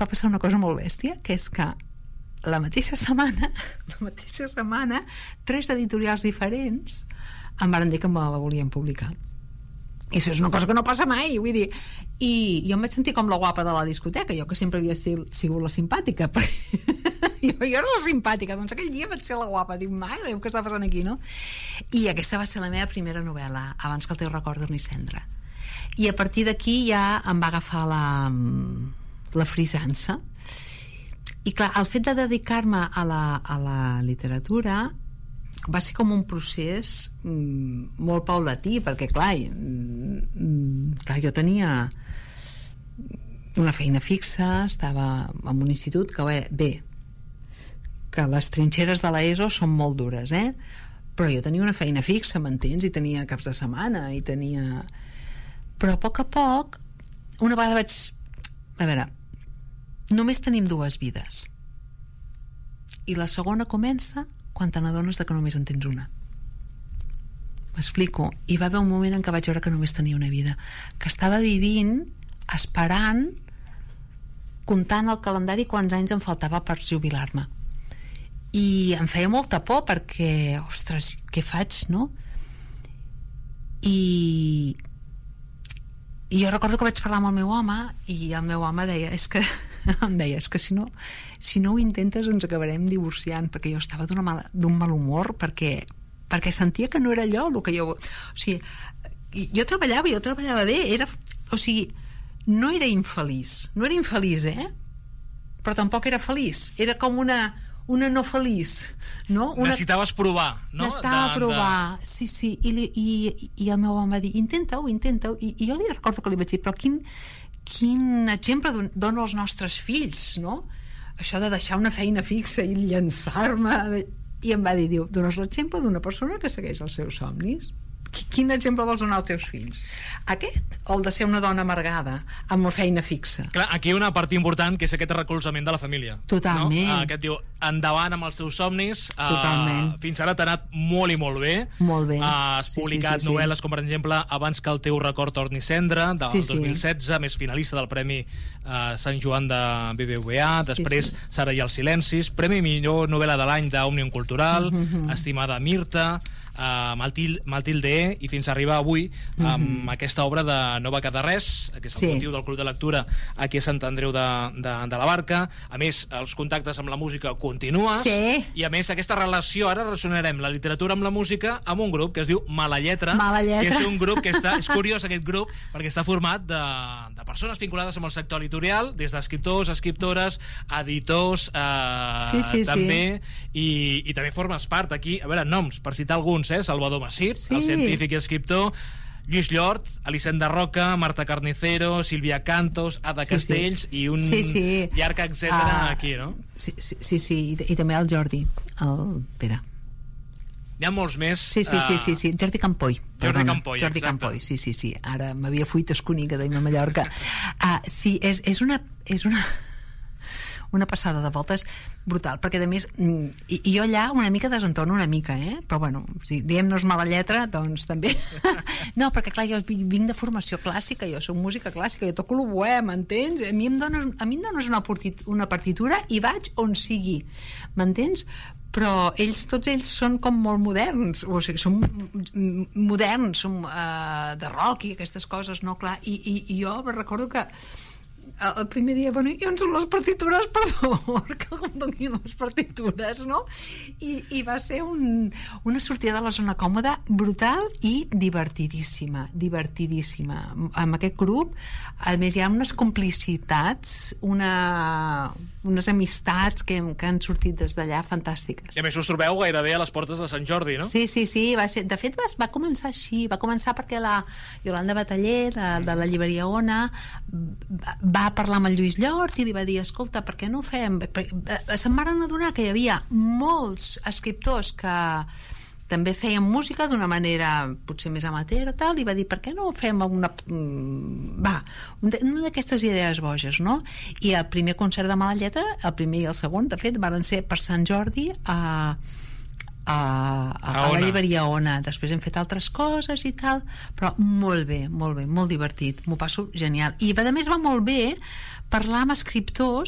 va passar una cosa molt bèstia, que és que la mateixa setmana 3 editorials diferents em van dir que me la volien publicar. I això és una cosa que no passa mai, vull dir, i jo em vaig sentir com la guapa de la discoteca, jo que sempre havia sigut la simpàtica, jo era la simpàtica, doncs aquell dia vaig ser la guapa, dic, mare Déu, què està passant aquí, no? I aquesta va ser la meva primera novel·la, Abans que el teu record torni cendra, i a partir d'aquí ja em va agafar la frisança. I clar, el fet de dedicar-me a la literatura va ser com un procés molt paulatí, perquè clar, jo tenia una feina fixa, estava en un institut que les trinxeres de l'ESO són molt dures, però jo tenia una feina fixa, m'entens? I tenia caps de setmana, però a poc, una vegada vaig... A veure, només tenim 2 vides i la segona comença quan te n'adones que només en tens una. M'explico? I va haver un moment en què vaig veure que només tenia una vida, que estava vivint, esperant, comptant el calendari quants anys em faltava per jubilar-me, i em feia molta por perquè, ostres, què faig, no? I jo recordo que vaig parlar amb el meu home i el meu home em deia, és que si no ho intentes ens acabarem divorciant, perquè jo estava d'un mal humor perquè sentia que no era allò el que jo... O sigui, jo treballava bé, no era infeliç, però tampoc era feliç, era com una no feliç, no? Necessitaves provar, no? Necessitava provar, sí, i el meu home va dir, intenta-ho, i jo li recordo que li vaig dir, però quin exemple dona als nostres fills, no? Això de deixar una feina fixa i llançar-me, i em va dir, dones l'exemple d'una persona que segueix els seus somnis. Quin exemple vols donar als teus fills? Aquest o el de ser una dona amargada amb una feina fixa? Clar, aquí hi ha una part important que és aquest recolzament de la família. Totalment. No? Que et diu, endavant amb els teus somnis. Totalment. Fins ara t'ha anat molt i molt bé. Molt bé. Has publicat novel·les com per exemple Abans que el teu record torni cendra del 2016, més finalista del Premi Sant Joan de BBVA, després Sara i els silencis, Premi millor novel·la de l'any d'Òmnium Cultural, Estimada Mirta, Matilde i fins a arribar avui amb aquesta obra de No va quedar res, que és el motiu del Club de Lectura aquí a Sant Andreu de la Barca. A més, els contactes amb la música continuen, i a més aquesta relació, ara relacionarem la literatura amb la música amb un grup que es diu Mala Lletra, que és un grup que és curiós aquest grup perquè està format de persones vinculades amb el sector editorial, des d'escriptors, escriptores, editors, també, i també formes part aquí, a veure, noms, per citar alguns, Salvador Masip, el científic i escriptor, Lluís Llort, Elisenda Roca, Marta Carnicero, Sílvia Cantos, Ada Castells i un llarg etcètera aquí, no? Sí, i també el Jordi, el Pere. N'hi ha molts més. Sí, Jordi Campoy. Jordi Campoy, sí. Ara m'havia fuit esconica de Mallorca. Sí, és una passada de voltes brutal, perquè a més i jo allà una mica desentono una mica, però bueno, si diem-nos Mala Lletra, doncs també no, perquè clar, jo vinc de formació clàssica, jo soc música clàssica, jo toco l'oboè, m'entens? A mi em dones una partitura i vaig on sigui, m'entens? Però tots ells són com molt moderns, o sigui, són moderns, són de rock i aquestes coses, no? Clar, i jo recordo que el primer dia, bueno, i on són les partitures, per favor, que em donin les partitures, no? I va ser una sortida de la zona còmoda brutal i divertidíssima. Amb aquest grup, a més, hi ha unes complicitats, unes amistats que han sortit des d'allà fantàstiques. I a més us trobeu gairebé a les portes de Sant Jordi, no? Sí, va ser, de fet va començar així, va començar perquè la Iolanda Bataller de la llibreria Ona va parlar amb el Lluís Llort i li va dir, escolta, per què no ho fem? Se'n van adonar que hi havia molts escriptors que també feien música d'una manera potser més amateur o tal, i va dir, per què no ho fem una d'aquestes idees boges, no? I el primer concert de Mala Lletra, el primer i el segon, de fet, van ser per Sant Jordi a la llibreria Ona. Després hem fet altres coses i tal, però molt bé, molt divertit, m'ho passo genial. I a més va molt bé parlar amb escriptors